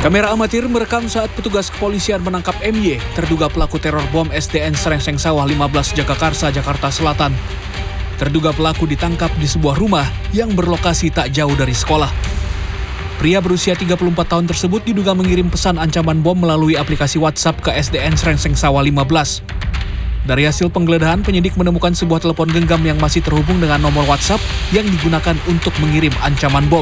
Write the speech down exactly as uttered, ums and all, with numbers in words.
Kamera amatir merekam saat petugas kepolisian menangkap M Y, terduga pelaku teror bom S D N Serengseng Sawah lima belas Jagakarsa, Jakarta Selatan. Terduga pelaku ditangkap di sebuah rumah yang berlokasi tak jauh dari sekolah. Pria berusia tiga puluh empat tahun tersebut diduga mengirim pesan ancaman bom melalui aplikasi WhatsApp ke S D N Serengseng Sawah lima belas. Dari hasil penggeledahan, penyidik menemukan sebuah telepon genggam yang masih terhubung dengan nomor WhatsApp yang digunakan untuk mengirim ancaman bom.